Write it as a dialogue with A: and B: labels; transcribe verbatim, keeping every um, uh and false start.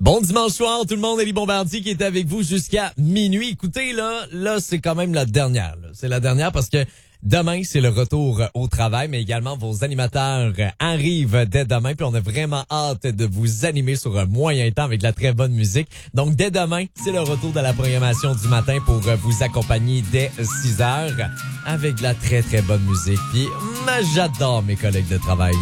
A: Bon dimanche soir, tout le monde, Élie Bombardier qui est avec vous jusqu'à minuit. Écoutez, là, là, c'est quand même la dernière. Là. C'est la dernière parce que demain, c'est le retour au travail, mais également vos animateurs arrivent dès demain. Puis on a vraiment hâte de vous animer sur un moyen temps avec de la très bonne musique. Donc, dès demain, c'est le retour de la programmation du matin pour vous accompagner dès six heures avec de la très, très bonne musique. Puis, j'adore mes collègues de travail.